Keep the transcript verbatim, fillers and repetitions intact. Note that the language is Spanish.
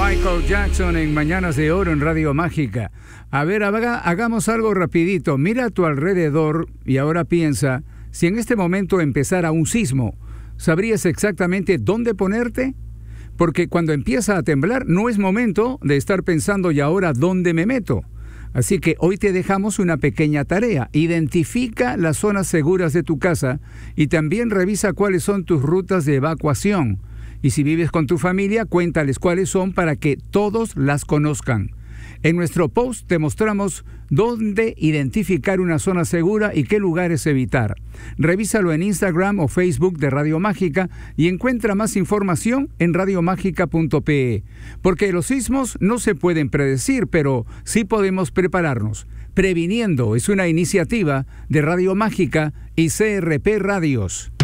Michael Jackson en Mañanas de Oro en Radio Mágica. A ver, haga, hagamos algo rapidito. Mira a tu alrededor y ahora piensa, si en este momento empezara un sismo, ¿sabrías exactamente dónde ponerte? Porque cuando empieza a temblar no es momento de estar pensando ¿y ahora dónde me meto? Así que hoy te dejamos una pequeña tarea. Identifica las zonas seguras de tu casa y también revisa cuáles son tus rutas de evacuación. Y si vives con tu familia, cuéntales cuáles son para que todos las conozcan. En nuestro post te mostramos dónde identificar una zona segura y qué lugares evitar. Revísalo en Instagram o Facebook de Radio Mágica y encuentra más información en radio mágica punto pe. Porque los sismos no se pueden predecir, pero sí podemos prepararnos. Previniendo es una iniciativa de Radio Mágica y C R P Radios.